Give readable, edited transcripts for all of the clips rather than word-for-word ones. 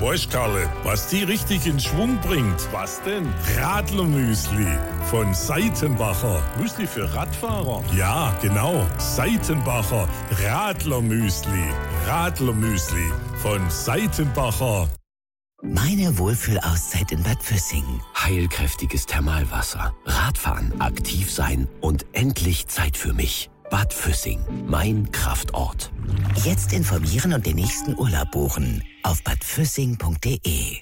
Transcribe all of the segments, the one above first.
Weißt Karle, was die richtig in Schwung bringt? Was denn? Radlermüsli von Seitenbacher. Müsli für Radfahrer? Ja, genau. Seitenbacher Radlermüsli. Radlermüsli von Seitenbacher. Meine Wohlfühlauszeit in Bad Füssing. Heilkräftiges Thermalwasser, Radfahren, aktiv sein und endlich Zeit für mich. Bad Füssing, mein Kraftort. Jetzt informieren und den nächsten Urlaub buchen auf badfüssing.de.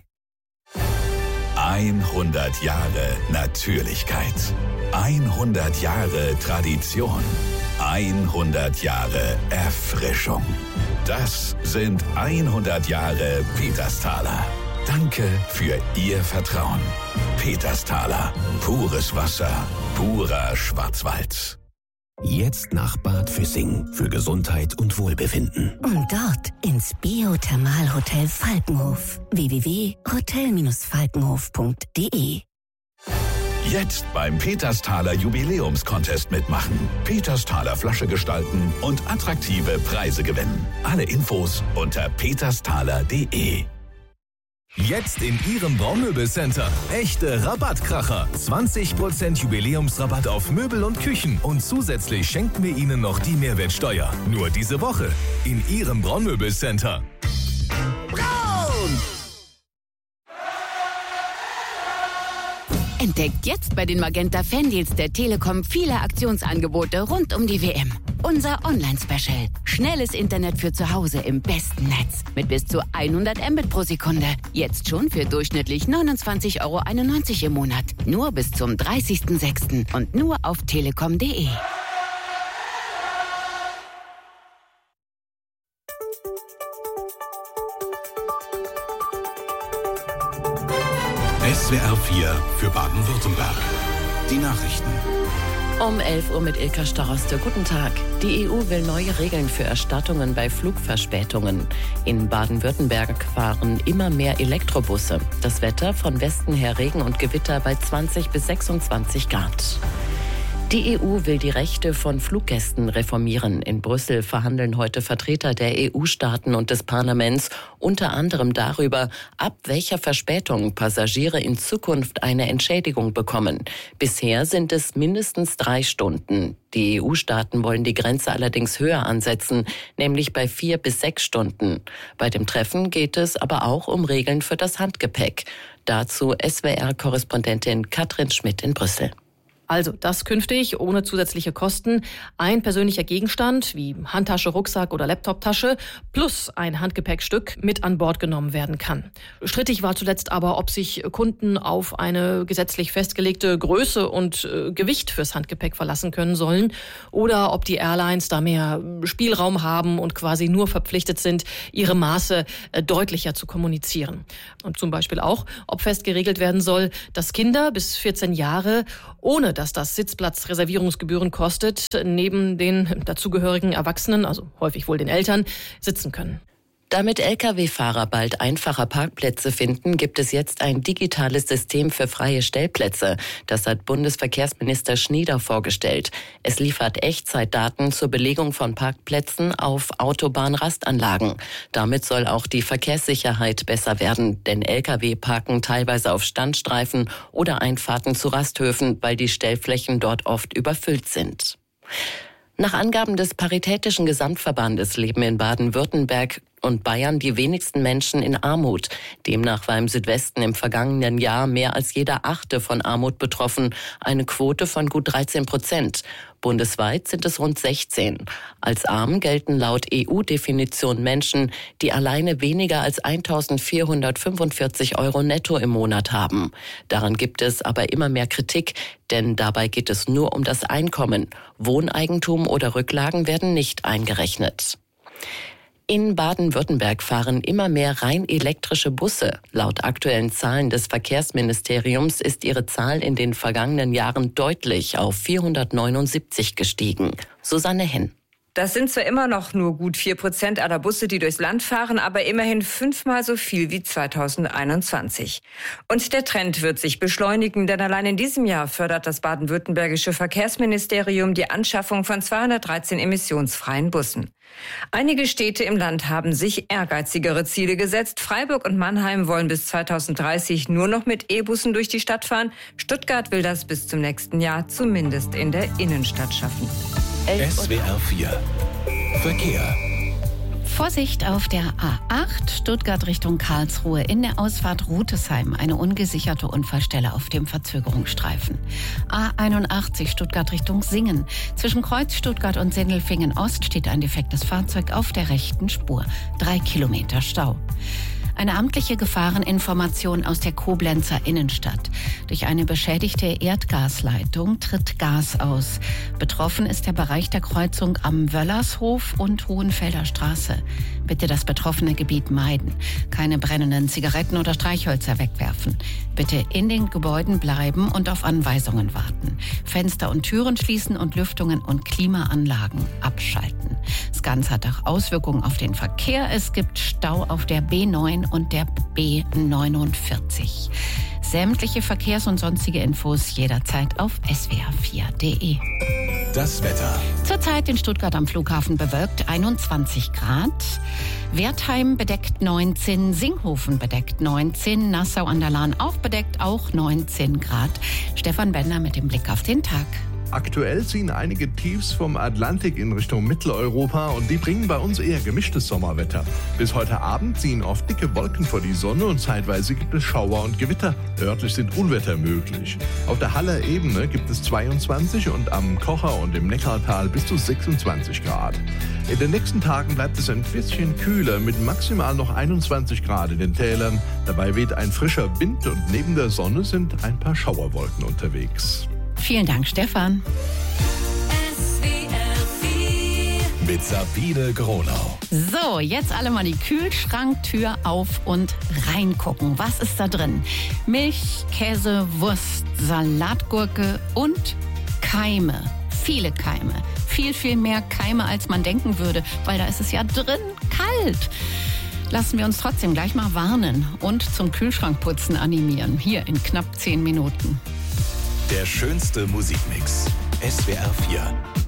100 Jahre Natürlichkeit. 100 Jahre Tradition. 100 Jahre Erfrischung. Das sind 100 Jahre Petersthaler. Danke für Ihr Vertrauen. Petersthaler. Pures Wasser. Purer Schwarzwald. Jetzt nach Bad Füssing für Gesundheit und Wohlbefinden. Und dort ins Biothermalhotel Falkenhof. www.hotel-falkenhof.de. Jetzt beim Petersthaler Jubiläumscontest mitmachen. Petersthaler Flasche gestalten und attraktive Preise gewinnen. Alle Infos unter petersthaler.de. Jetzt in Ihrem Baumöbelcenter. Echte Rabattkracher. 20% Jubiläumsrabatt auf Möbel und Küchen. Und zusätzlich schenken wir Ihnen noch die Mehrwertsteuer. Nur diese Woche in Ihrem Baumöbelcenter. Braun! Entdeckt jetzt bei den Magenta Fandeals der Telekom viele Aktionsangebote rund um die WM. Unser Online-Special. Schnelles Internet für zu Hause im besten Netz. Mit bis zu 100 Mbit pro Sekunde. Jetzt schon für durchschnittlich 29,91 € im Monat. Nur bis zum 30.06. und nur auf telekom.de. SWR 4 für Baden-Württemberg. Die Nachrichten. Um 11 Uhr mit Ilka Staroste. Guten Tag. Die EU will neue Regeln für Erstattungen bei Flugverspätungen. In Baden-Württemberg fahren immer mehr Elektrobusse. Das Wetter von Westen her Regen und Gewitter bei 20 bis 26 Grad. Die EU will die Rechte von Fluggästen reformieren. In Brüssel verhandeln heute Vertreter der EU-Staaten und des Parlaments unter anderem darüber, ab welcher Verspätung Passagiere in Zukunft eine Entschädigung bekommen. Bisher sind es mindestens 3 Stunden. Die EU-Staaten wollen die Grenze allerdings höher ansetzen, nämlich bei 4 bis 6 Stunden. Bei dem Treffen geht es aber auch um Regeln für das Handgepäck. Dazu SWR-Korrespondentin Katrin Schmidt in Brüssel. Also, dass künftig ohne zusätzliche Kosten ein persönlicher Gegenstand wie Handtasche, Rucksack oder Laptoptasche plus ein Handgepäckstück mit an Bord genommen werden kann. Strittig war zuletzt aber, ob sich Kunden auf eine gesetzlich festgelegte Größe und Gewicht fürs Handgepäck verlassen können sollen oder ob die Airlines da mehr Spielraum haben und quasi nur verpflichtet sind, ihre Maße deutlicher zu kommunizieren. Und zum Beispiel auch, ob fest geregelt werden soll, dass Kinder bis 14 Jahre ohne dass das Sitzplatzreservierungsgebühren kostet, neben den dazugehörigen Erwachsenen, also häufig wohl den Eltern, sitzen können. Damit Lkw-Fahrer bald einfacher Parkplätze finden, gibt es jetzt ein digitales System für freie Stellplätze. Das hat Bundesverkehrsminister Schnieder vorgestellt. Es liefert Echtzeitdaten zur Belegung von Parkplätzen auf Autobahnrastanlagen. Damit soll auch die Verkehrssicherheit besser werden, denn Lkw parken teilweise auf Standstreifen oder Einfahrten zu Rasthöfen, weil die Stellflächen dort oft überfüllt sind. Nach Angaben des Paritätischen Gesamtverbandes leben in Baden-Württemberg und Bayern die wenigsten Menschen in Armut. Demnach war im Südwesten im vergangenen Jahr mehr als jeder 8. von Armut betroffen, eine Quote von gut 13%. Bundesweit sind es rund 16. Als arm gelten laut EU-Definition Menschen, die alleine weniger als 1.445 € netto im Monat haben. Daran gibt es aber immer mehr Kritik, denn dabei geht es nur um das Einkommen. Wohneigentum oder Rücklagen werden nicht eingerechnet. In Baden-Württemberg fahren immer mehr rein elektrische Busse. Laut aktuellen Zahlen des Verkehrsministeriums ist ihre Zahl in den vergangenen Jahren deutlich auf 479 gestiegen. Susanne Henn. Das sind zwar immer noch nur gut 4% aller Busse, die durchs Land fahren, aber immerhin 5-mal so viel wie 2021. Und der Trend wird sich beschleunigen, denn allein in diesem Jahr fördert das baden-württembergische Verkehrsministerium die Anschaffung von 213 emissionsfreien Bussen. Einige Städte im Land haben sich ehrgeizigere Ziele gesetzt. Freiburg und Mannheim wollen bis 2030 nur noch mit E-Bussen durch die Stadt fahren. Stuttgart will das bis zum nächsten Jahr zumindest in der Innenstadt schaffen. SWR 4 Verkehr. Vorsicht auf der A8 Stuttgart Richtung Karlsruhe in der Ausfahrt Rutesheim. Eine ungesicherte Unfallstelle auf dem Verzögerungsstreifen. A81 Stuttgart Richtung Singen. Zwischen Kreuz Stuttgart und Sindelfingen Ost steht ein defektes Fahrzeug auf der rechten Spur. 3 Kilometer Stau. Eine amtliche Gefahreninformation aus der Koblenzer Innenstadt. Durch eine beschädigte Erdgasleitung tritt Gas aus. Betroffen ist der Bereich der Kreuzung am Wöllershof und Hohenfelder Straße. Bitte das betroffene Gebiet meiden. Keine brennenden Zigaretten oder Streichhölzer wegwerfen. Bitte in den Gebäuden bleiben und auf Anweisungen warten. Fenster und Türen schließen und Lüftungen und Klimaanlagen abschalten. Das Ganze hat auch Auswirkungen auf den Verkehr. Es gibt Stau auf der B9 und der B49. Sämtliche Verkehrs- und sonstige Infos jederzeit auf swr4.de. Das Wetter. Zurzeit in Stuttgart am Flughafen bewölkt 21 Grad. Wertheim bedeckt 19, Singhofen bedeckt 19, Nassau an der Lahn auch bedeckt, auch 19 Grad. Stefan Bender mit dem Blick auf den Tag. Aktuell ziehen einige Tiefs vom Atlantik in Richtung Mitteleuropa und die bringen bei uns eher gemischtes Sommerwetter. Bis heute Abend ziehen oft dicke Wolken vor die Sonne und zeitweise gibt es Schauer und Gewitter. Örtlich sind Unwetter möglich. Auf der Haller Ebene gibt es 22 und am Kocher und im Neckartal bis zu 26 Grad. In den nächsten Tagen bleibt es ein bisschen kühler mit maximal noch 21 Grad in den Tälern. Dabei weht ein frischer Wind und neben der Sonne sind ein paar Schauerwolken unterwegs. Vielen Dank, Stefan. Mit Sabine Gronau. So, jetzt alle mal die Kühlschranktür auf und reingucken. Was ist da drin? Milch, Käse, Wurst, Salatgurke und Keime. Viele Keime. Viel, viel mehr Keime, als man denken würde, weil da ist es ja drin kalt. Lassen wir uns trotzdem gleich mal warnen und zum Kühlschrankputzen animieren. Hier in knapp 10 Minuten. Der schönste Musikmix. SWR 4.